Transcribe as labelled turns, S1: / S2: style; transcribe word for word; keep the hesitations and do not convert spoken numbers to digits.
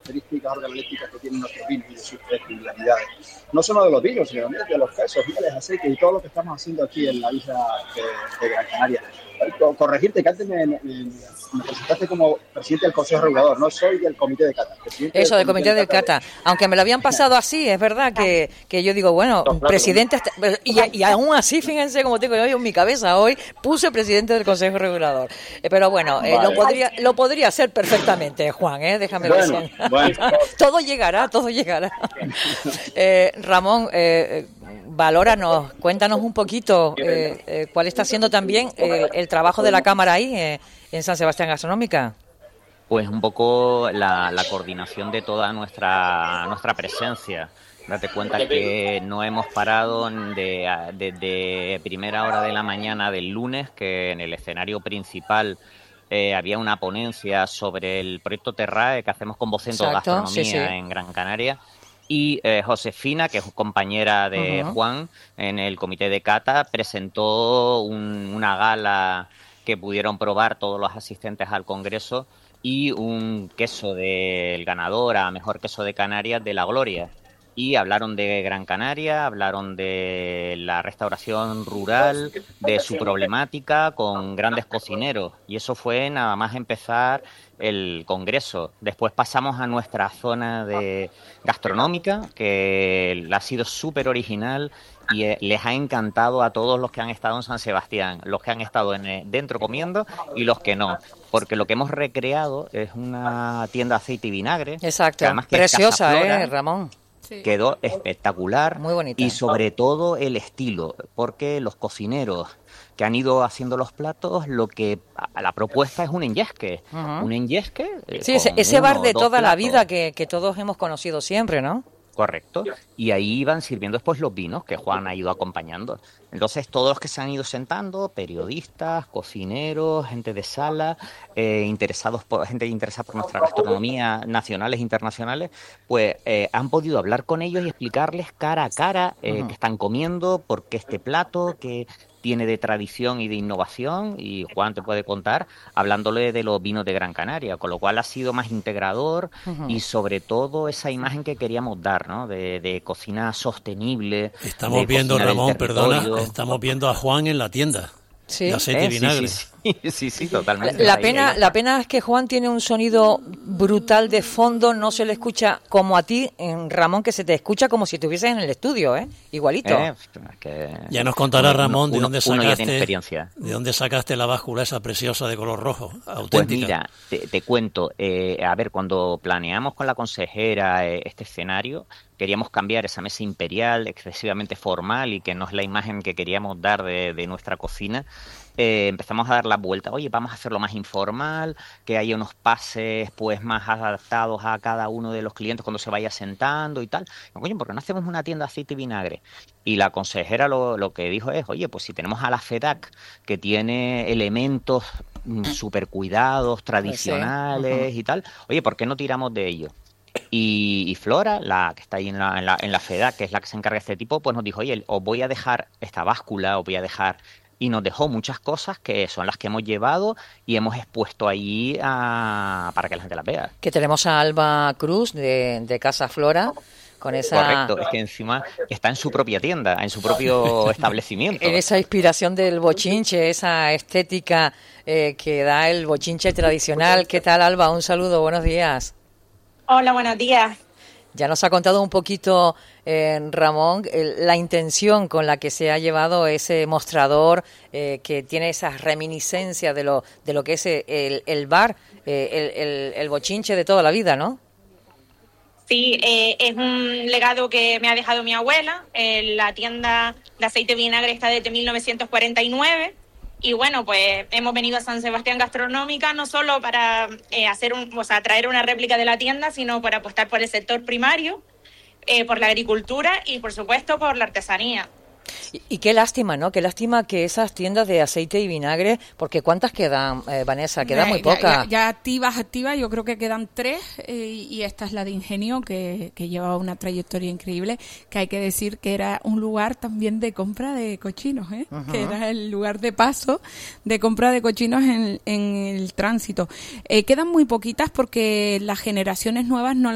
S1: características organolépticas que tienen nuestros vinos y de sus peculiaridades. No solo de los vinos, sino también de los quesos, mieles, aceites y todo lo que estamos haciendo aquí en la isla de, de Gran Canaria. Corregirte, que antes me, me, me presentaste como presidente del Consejo Regulador, no soy del Comité de Cata.
S2: Eso, del Comité de Cata. Aunque me lo habían pasado así, es verdad que, que yo digo, bueno, no, claro, presidente, y, y aún así, fíjense como tengo yo en mi cabeza hoy, puse presidente del Consejo Regulador. Eh, pero bueno, eh, vale. lo podría lo podría hacer perfectamente, Juan, eh, déjame bueno, decir. Bueno. Todo llegará, todo llegará. Eh, Ramón, eh, valóranos, cuéntanos un poquito eh, eh, cuál está siendo también el, el trabajo de la Cámara ahí eh, en San Sebastián Gastronómica.
S3: Pues un poco la, la coordinación de toda nuestra nuestra presencia. Date cuenta que no hemos parado de, de, de primera hora de la mañana del lunes, que en el escenario principal eh, había una ponencia sobre el proyecto Terrae que hacemos con Vocento
S2: Exacto,
S3: Gastronomía
S2: sí, sí.
S3: en Gran Canaria. Y eh, Josefina, que es compañera de
S2: uh-huh.
S3: Juan en el comité de cata, presentó un, una gala que pudieron probar todos los asistentes al congreso y un queso del ganador a mejor queso de Canarias de La Gloria. Y hablaron de Gran Canaria, hablaron de la restauración rural, de su problemática con grandes cocineros. Y eso fue nada más empezar el congreso. Después pasamos a nuestra zona de gastronómica, que ha sido súper original y eh, les ha encantado a todos los que han estado en San Sebastián, los que han estado en, eh, dentro comiendo y los que no. Porque lo que hemos recreado es una tienda de aceite y vinagre.
S2: Exacto,
S3: que además que
S2: preciosa,
S3: es Casa
S2: eh, Ramón.
S3: Sí. Quedó espectacular.
S2: Muy bonita.
S3: Y sobre todo el estilo, porque los cocineros que han ido haciendo los platos, lo que a la propuesta es un enyesque. Uh-huh. Un enyesque. Eh,
S2: sí, ese, ese bar de toda platos. la vida que, que todos hemos conocido siempre, ¿no?
S3: Correcto. Y ahí iban sirviendo después los vinos que Juan ha ido acompañando. Entonces, todos los que se han ido sentando, periodistas, cocineros, gente de sala, eh, interesados por, gente interesada por nuestra gastronomía nacionales e internacionales, pues eh, han podido hablar con ellos y explicarles cara a cara eh, uh-huh. qué están comiendo, por qué este plato, qué tiene de tradición y de innovación, y Juan te puede contar hablándole de los vinos de Gran Canaria, con lo cual ha sido más integrador uh-huh. y sobre todo esa imagen que queríamos dar, ¿no? De, de cocina sostenible.
S4: Estamos viendo, Ramón, perdona, estamos viendo a Juan en la tienda.
S2: Sí.
S4: De aceite
S3: eh,
S4: y vinagre.
S3: Sí, sí, sí, sí, sí, totalmente.
S2: La
S3: ahí,
S2: pena,
S3: ahí
S2: la pena es que Juan tiene un sonido brutal de fondo, no se le escucha como a ti, Ramón, que se te escucha como si estuvieses en el estudio, ¿eh? Igualito.
S3: Eh, que...
S4: Ya nos contará
S3: uno,
S4: Ramón de
S3: uno,
S4: dónde
S3: uno
S4: sacaste,
S3: experiencia.
S4: de dónde sacaste la báscula esa preciosa de color rojo, auténtica.
S3: Pues mira, te, te cuento, eh, a ver, cuando planeamos con la consejera eh, este escenario, queríamos cambiar esa mesa imperial excesivamente formal y que no es la imagen que queríamos dar de, de nuestra cocina. Eh, empezamos a dar la vuelta, oye, vamos a hacerlo más informal, que haya unos pases pues más adaptados a cada uno de los clientes cuando se vaya sentando y tal. No, coño, ¿por qué no hacemos una tienda de aceite y vinagre? Y la consejera lo, lo que dijo es, oye, pues si tenemos a la FEDAC, que tiene elementos mm, súper cuidados, tradicionales sí. uh-huh. y tal, oye, ¿por qué no tiramos de ello? Y, y Flora, la que está ahí en la, en la, en la FEDAC, que es la que se encarga de este tipo, pues nos dijo, oye, os voy a dejar esta báscula, os voy a dejar... Y nos dejó muchas cosas que son las que hemos llevado y hemos expuesto ahí a, para que la gente las vea.
S2: Que tenemos a Alba Cruz de, de Casa Flora con esa...
S3: Correcto, es que encima está en su propia tienda, en su propio establecimiento.
S2: En esa inspiración del bochinche, esa estética eh, que da el bochinche tradicional. ¿Qué tal, Alba? Un saludo, buenos días.
S5: Hola, buenos días.
S2: Ya nos ha contado un poquito, eh, Ramón, eh, la intención con la que se ha llevado ese mostrador eh, que tiene esas reminiscencias de lo de lo que es el, el bar, eh, el, el, el bochinche de toda la vida, ¿no?
S5: Sí, eh, es un legado que me ha dejado mi abuela. Eh, la tienda de aceite y vinagre está desde mil novecientos cuarenta y nueve. Y bueno, pues hemos venido a San Sebastián Gastronómica no solo para eh, hacer un, o sea, traer una réplica de la tienda, sino para apostar por el sector primario, eh, por la agricultura y, por supuesto, por la artesanía.
S2: Y, y qué lástima, ¿no? Qué lástima que esas tiendas de aceite y vinagre, porque ¿cuántas quedan, eh, Vanessa? Quedan muy pocas.
S6: Ya, ya, ya activas, activas, yo creo que quedan tres eh, y esta es la de Ingenio, que, que lleva una trayectoria increíble, que hay que decir que era un lugar también de compra de cochinos, ¿eh? Uh-huh. Que era el lugar de paso de compra de cochinos en, en el tránsito. Eh, quedan muy poquitas porque las generaciones nuevas no